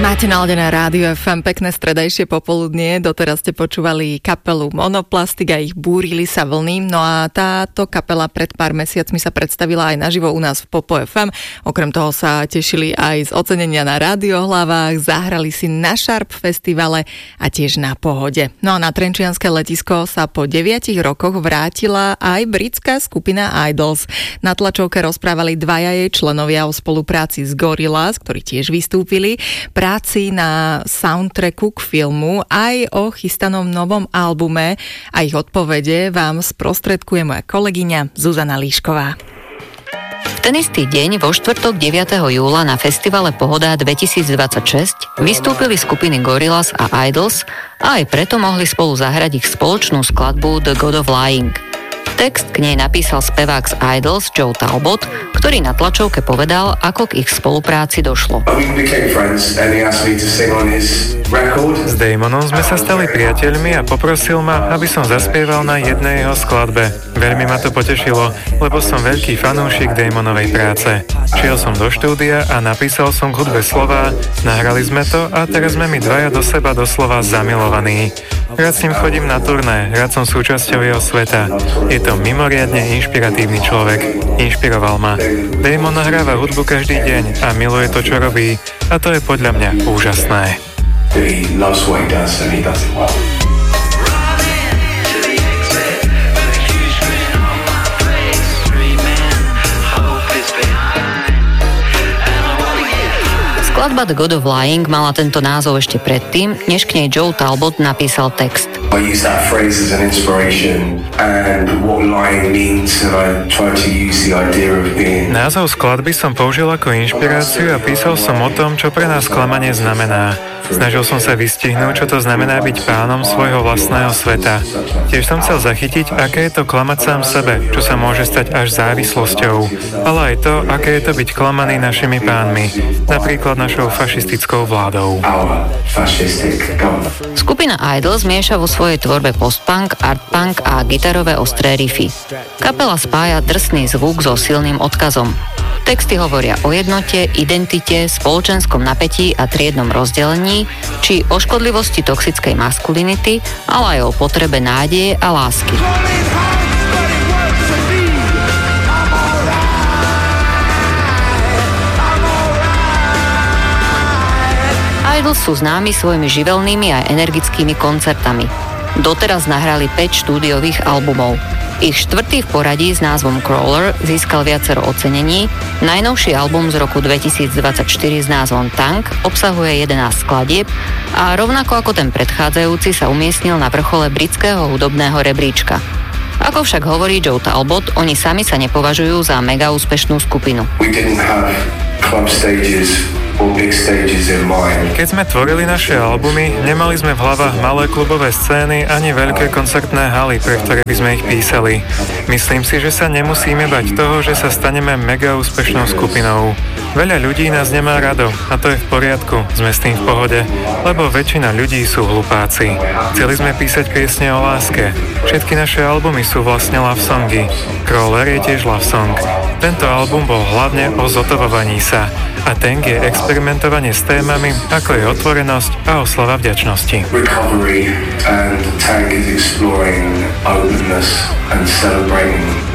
Máte naladené rádio FM, pekné stredajšie popoludnie. Doteraz ste počúvali kapelu Monoplastik a ich Búrili sa vlny. No a táto kapela pred pár mesiacmi sa predstavila aj naživo u nás v Popo FM. Okrem toho sa tešili aj z ocenenia na Radiohlavách, zahrali si na Sharp festivale a tiež na Pohode. No a na trenčianske letisko sa po 9 rokoch vrátila aj britská skupina Idols. Na tlačovke rozprávali dvaja jej členovia o spolupráci s Gorillaz, ktorí tiež vystúpili, práci na soundtracku k filmu, aj o chystanom novom albume a ich odpovede vám sprostredkuje moja kolegyňa Zuzana Líšková. V ten istý deň, vo štvrtok 9. júla na festivale Pohoda 2026 vystúpili skupiny Gorillaz a Idols a aj preto mohli spolu zahrať ich spoločnú skladbu The God of Lying. Text k nej napísal spevák z Idols Joe Talbot, ktorý na tlačovke povedal, ako k ich spolupráci došlo. S Damonom sme sa stali priateľmi a poprosil ma, aby som zaspieval na jednej jeho skladbe. Veľmi ma to potešilo, lebo som veľký fanúšik Damonovej práce. Šiel som do štúdia a napísal som k hudbe slová, nahrali sme to a teraz sme my dvaja do seba doslova zamilovaní. Rád s ním chodím na turné, rád som súčasťou jeho sveta. Je to mimoriadne inšpiratívny človek. Inšpiroval ma. Damon nahráva hudbu každý deň a miluje to, čo robí. A to je podľa mňa úžasné. Skladba The God of Lying mala tento názov ešte predtým, než k nej Joe Talbot napísal text. I use that phrase as an inspiration and what lying means, and I try to use the idea of being... Názov skladby som použil ako inšpiráciu a písal som o tom, čo pre nás klamanie znamená. Snažil som sa vystihnúť, čo to znamená byť pánom svojho vlastného sveta. Tiež som chcel zachytiť, aké je to klamať sám sebe, čo sa môže stať až závislosťou. Ale aj to, aké je to byť klamaný našimi pánmi, napríklad našou fašistickou vládou. Skupina Idols mieša vo svojej tvorbe postpunk, artpunk a gitarové ostré riffy. Kapela spája drsný zvuk so silným odkazom. Texty hovoria o jednote, identite, spoločenskom napätí a triednom rozdelení, či o škodlivosti toxickej maskulinity, ale aj o potrebe nádeje a lásky. Idols sú známi svojimi živelnými a energickými koncertami. Doteraz nahrali 5 štúdiových albumov. Ich štvrtý v poradí s názvom Crawler získal viacero ocenení. Najnovší album z roku 2024 s názvom Tank obsahuje 11 skladieb a rovnako ako ten predchádzajúci sa umiestnil na vrchole britského hudobného rebríčka. Ako však hovorí Joe Talbot, oni sami sa nepovažujú za mega úspešnú skupinu. Keď sme tvorili naše albumy, nemali sme v hlavách malé klubové scény ani veľké koncertné haly, pre ktoré by sme ich písali. Myslím si, že sa nemusíme bať toho, že sa staneme mega úspešnou skupinou. Veľa ľudí nás nemá rado a to je v poriadku, sme s tým v pohode, lebo väčšina ľudí sú hlupáci. Chceli sme písať piesne o láske. Všetky naše albumy sú vlastne love songy. Crawler je tiež love song. Tento album bol hlavne o zotavovaní sa a Tank je experimentovanie s témami, ako je otvorenosť a oslava vďačnosti. Recovery and Tank is exploring openness and celebrating